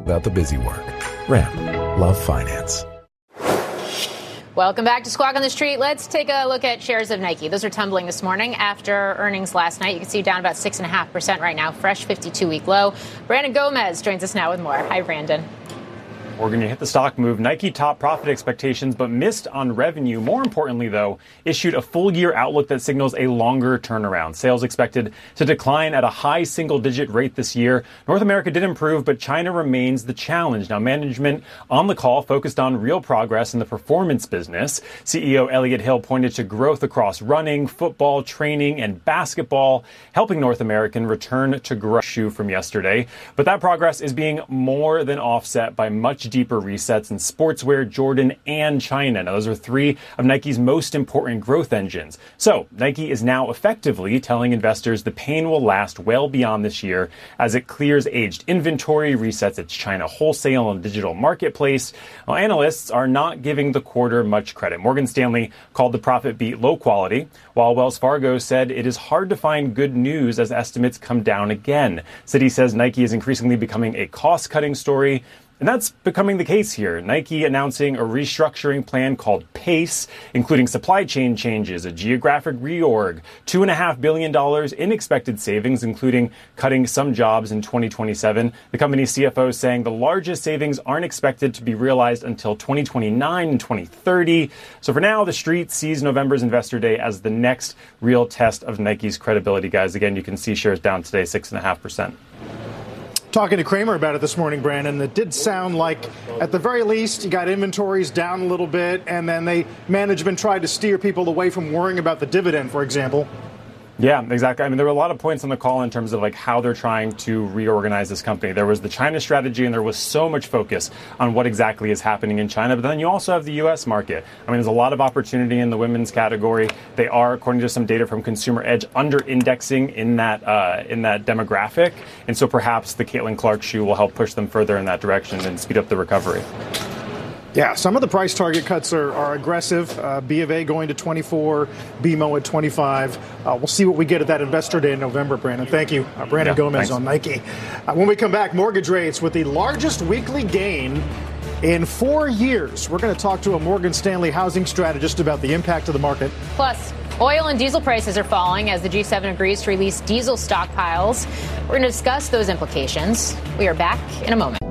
without the busy work. Ramp. Love finance. Welcome back to Squawk on the Street. Let's take a look at shares of Nike. Those are tumbling this morning after earnings last night. You can see down about 6.5% right now. Fresh 52-week low. Brandon Gomez joins us now with more. Hi, Brandon. We're going to hit the stock move. Nike topped profit expectations, but missed on revenue. More importantly, though, issued a full-year outlook that signals a longer turnaround. Sales expected to decline at a high single-digit rate this year. North America did improve, but China remains the challenge. Now, management on the call focused on real progress in the performance business. CEO Elliott Hill pointed to growth across running, football, training, and basketball, helping North American return to growth from yesterday. But that progress is being more than offset by much deeper resets in sportswear, Jordan, and China. Now, those are three of Nike's most important growth engines. So Nike is now effectively telling investors the pain will last well beyond this year as it clears aged inventory, resets its China wholesale and digital marketplace. Well, analysts are not giving the quarter much credit. Morgan Stanley called the profit beat low quality, while Wells Fargo said it is hard to find good news as estimates come down again. Citi says Nike is increasingly becoming a cost-cutting story. And that's becoming the case here. Nike announcing a restructuring plan called PACE, including supply chain changes, a geographic reorg, $2.5 billion in expected savings, including cutting some jobs in 2027. The company's CFO saying the largest savings aren't expected to be realized until 2029 and 2030. So for now, the street sees November's Investor Day as the next real test of Nike's credibility, guys. Again, you can see shares down today, 6.5%. Talking to Kramer about it this morning, Brandon, it did sound like, at the very least, you got inventories down a little bit, and then management tried to steer people away from worrying about the dividend, for example. Yeah, exactly. I mean, there were a lot of points on the call in terms of like how they're trying to reorganize this company. There was the China strategy, and there was so much focus on what exactly is happening in China. But then you also have the U.S. market. I mean, there's a lot of opportunity in the women's category. They are, according to some data from Consumer Edge, under-indexing in that demographic. And so perhaps the Caitlin Clark shoe will help push them further in that direction and speed up the recovery. Yeah, some of the price target cuts are aggressive. B of A going to 24, BMO at 25. We'll see what we get at that Investor Day in November, Brandon. Thank you. Brandon Gomez thanks. On Nike. When we come back, mortgage rates with the largest weekly gain in 4 years. We're going to talk to a Morgan Stanley housing strategist about the impact of the market. Plus, oil and diesel prices are falling as the G7 agrees to release diesel stockpiles. We're going to discuss those implications. We are back in a moment.